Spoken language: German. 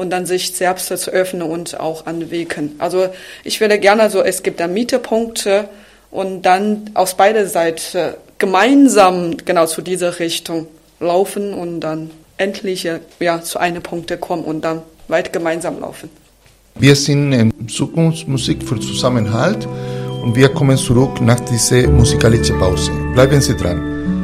und dann sich selbst zu öffnen und auch anwägen. Also ich würde gerne so, es gibt da Mittelpunkte und dann aus beider Seiten gemeinsam genau zu dieser Richtung laufen und dann endlich zu einem Punkt kommen und dann weit gemeinsam laufen. Wir sind in Zukunftsmusik für Zusammenhalt und wir kommen zurück nach dieser musikalischen Pause. Bleiben Sie dran.